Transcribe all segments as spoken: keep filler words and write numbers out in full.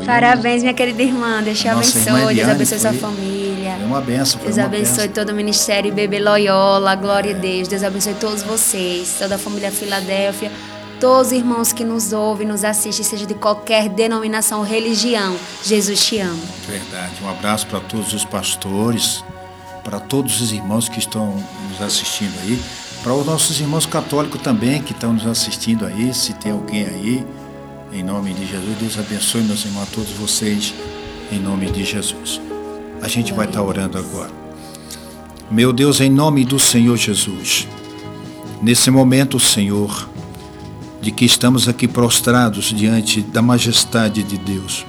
Parabéns, minha querida irmã. Deus te abençoe. Deus abençoe sua família. É uma benção. Deus abençoe todo o ministério I B B Loyola. Glória a Deus. Deus abençoe todos vocês, toda a família Filadélfia, todos os irmãos que nos ouvem, nos assistem, seja de qualquer denominação ou religião. Jesus te ama. Verdade. Um abraço para todos os pastores, para todos os irmãos que estão nos assistindo aí, para os nossos irmãos católicos também que estão nos assistindo aí, se tem alguém aí, em nome de Jesus. Deus abençoe, meus irmãos, a todos vocês, em nome de Jesus. A gente vai estar orando agora. Meu Deus, em nome do Senhor Jesus, nesse momento, Senhor, de que estamos aqui prostrados diante da majestade de Deus,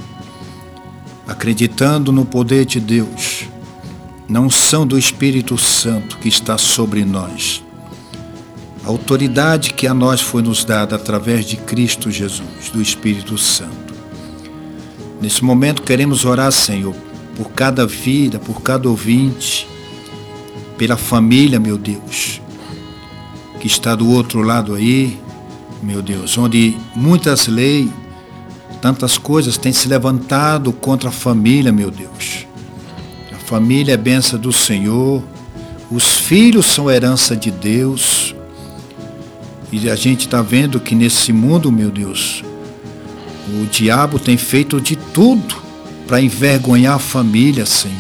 acreditando no poder de Deus, na unção do Espírito Santo que está sobre nós, a autoridade que a nós foi nos dada através de Cristo Jesus, do Espírito Santo. Nesse momento queremos orar, Senhor, por cada vida, por cada ouvinte, pela família, meu Deus, que está do outro lado aí, meu Deus, onde muitas leis, tantas coisas têm se levantado contra a família, meu Deus. A família é bênção do Senhor, os filhos são herança de Deus. E a gente está vendo que nesse mundo, meu Deus, o diabo tem feito de tudo para envergonhar a família, Senhor.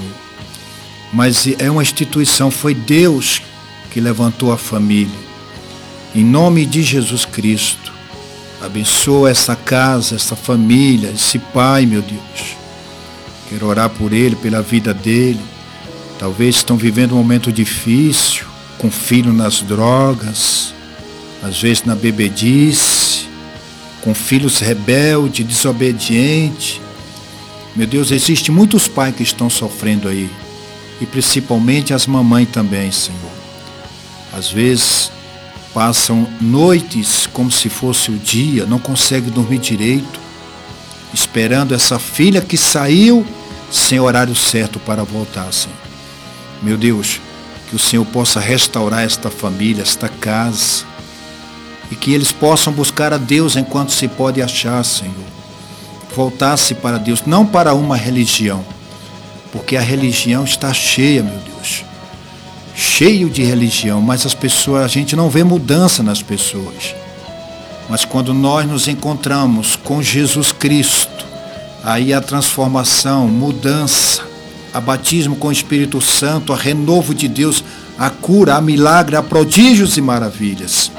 Mas é uma instituição, foi Deus que levantou a família. Em nome de Jesus Cristo, abençoa essa casa, essa família, esse pai, meu Deus. Quero orar por ele, pela vida dele. Talvez estão vivendo um momento difícil, com filho nas drogas, às vezes na bebedice, com filhos rebeldes, desobedientes. Meu Deus, existem muitos pais que estão sofrendo aí, e principalmente as mamães também, Senhor. Às vezes passam noites como se fosse o dia, não conseguem dormir direito, esperando essa filha que saiu sem horário certo para voltar, Senhor. Meu Deus, que o Senhor possa restaurar esta família, esta casa, e que eles possam buscar a Deus enquanto se pode achar, Senhor. Voltar-se para Deus, não para uma religião, porque a religião está cheia, meu Deus, cheio de religião, mas as pessoas, a gente não vê mudança nas pessoas. Mas quando nós nos encontramos com Jesus Cristo, aí a transformação, mudança, a batismo com o Espírito Santo, a renovo de Deus, a cura, a milagre, a prodígios e maravilhas.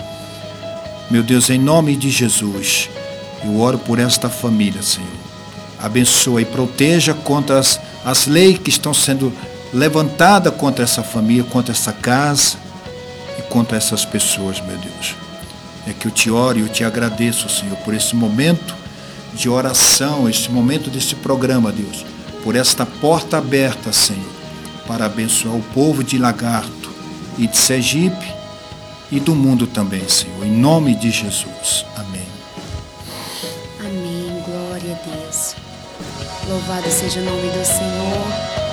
Meu Deus, em nome de Jesus, eu oro por esta família, Senhor. Abençoa e proteja contra as, as leis que estão sendo levantadas contra essa família, contra essa casa e contra essas pessoas, meu Deus. É que eu te oro e eu te agradeço, Senhor, por esse momento de oração, esse momento desse programa, Deus, por esta porta aberta, Senhor, para abençoar o povo de Lagarto e de Sergipe e do mundo também, Senhor, em nome de Jesus. Amém. Amém. Glória a Deus. Louvado seja o nome do Senhor.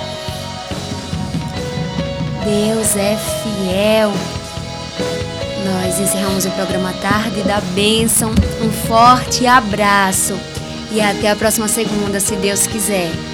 Deus é fiel. Nós encerramos o programa Tarde da Bênção. Um forte abraço e até a próxima segunda, se Deus quiser.